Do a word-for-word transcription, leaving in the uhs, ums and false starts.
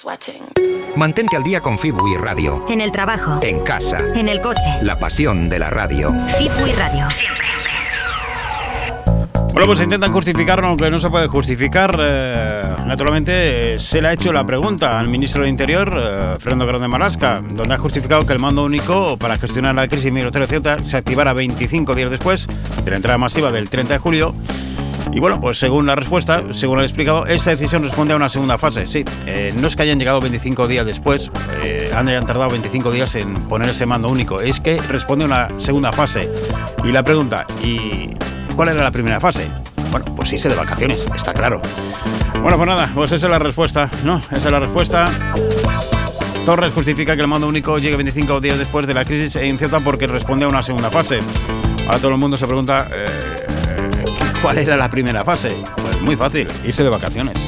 Mantente al día con Fibui Radio. En el trabajo. En casa. En el coche. La pasión de la radio. Fibui Radio. Siempre. Bueno, pues intentan justificar lo que no se puede justificar. Eh, naturalmente, eh, se le ha hecho la pregunta al ministro del Interior, eh, Fernando Grande Marlaska, donde ha justificado que el mando único para gestionar la crisis migratoria cierta se activara veinticinco días después de la entrada masiva del treinta de julio. Y bueno, pues según la respuesta, según ha explicado, esta decisión responde a una segunda fase. Sí, eh, no es que hayan llegado veinticinco días después, eh, hayan tardado veinticinco días en poner ese mando único, es que responde a una segunda fase. Y la pregunta, ¿y cuál era la primera fase? Bueno, pues irse de vacaciones, está claro. Bueno, pues nada, pues esa es la respuesta, ¿no? Esa es la respuesta. Torres justifica que el mando único llegue veinticinco días después de la crisis en Ceuta porque responde a una segunda fase. Ahora todo el mundo se pregunta, eh, ¿cuál era la primera fase? Pues muy fácil, irse de vacaciones.